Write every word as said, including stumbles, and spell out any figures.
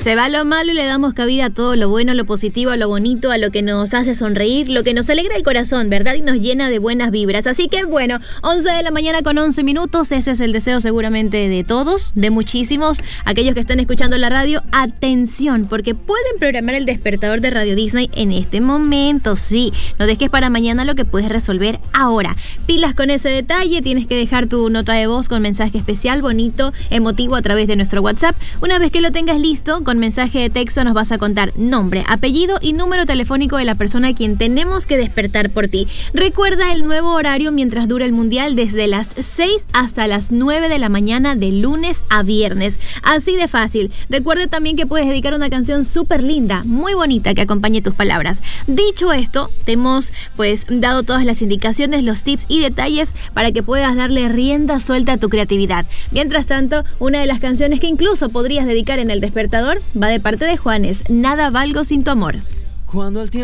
Se va lo malo y le damos cabida a todo lo bueno, a lo positivo, a lo bonito, a lo que nos hace sonreír, lo que nos alegra el corazón, ¿verdad? Y nos llena de buenas vibras. Así que bueno, once de la mañana con once minutos, ese es el deseo seguramente de todos, de muchísimos, aquellos que están escuchando la radio. Atención, porque pueden programar el despertador de Radio Disney en este momento, sí. No dejes para mañana lo que puedes resolver ahora. Pilas con ese detalle, tienes que dejar tu nota de voz con mensaje especial, bonito, emotivo a través de nuestro WhatsApp. Una vez que lo tengas listo, con mensaje de texto nos vas a contar nombre, apellido y número telefónico de la persona a quien tenemos que despertar por ti. Recuerda el nuevo horario mientras dura el mundial, desde las seis hasta las nueve de la mañana de lunes a viernes. Así de fácil. Recuerda también que puedes dedicar una canción súper linda, muy bonita, que acompañe tus palabras. Dicho esto, te hemos pues dado todas las indicaciones, los tips y detalles para que puedas darle rienda suelta a tu creatividad. Mientras tanto, una de las canciones que incluso podrías dedicar en el despertador va de parte de Juanes, Nada valgo sin tu amor. Cuando el tiempo